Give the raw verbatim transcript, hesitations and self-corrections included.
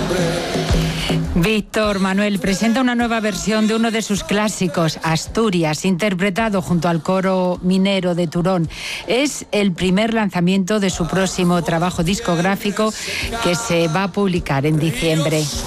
Víctor Manuel presenta una nueva versión de uno de sus clásicos, Asturias, interpretado junto al coro minero de Turón. Es el primer lanzamiento de su próximo trabajo discográfico que se va a publicar en diciembre.